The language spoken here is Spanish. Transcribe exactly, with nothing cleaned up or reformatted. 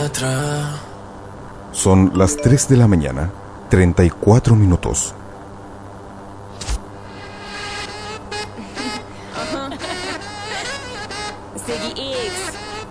atrás. Son las tres de la mañana, treinta y cuatro minutos. Ziggy X.